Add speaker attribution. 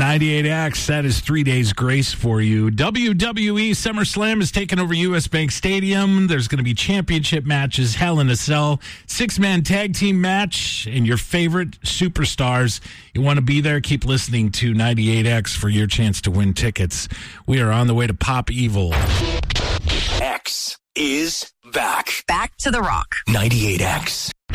Speaker 1: 98X, that is 3 days grace for you. WWE SummerSlam is taking over U.S. Bank Stadium. There's going to be championship matches, Hell in a Cell, 6-man tag team match, and your favorite superstars. You want to be there? Keep listening to 98X for your chance to win tickets. We are on the way to Pop Evil.
Speaker 2: X is back.
Speaker 3: Back to the Rock.
Speaker 2: 98X.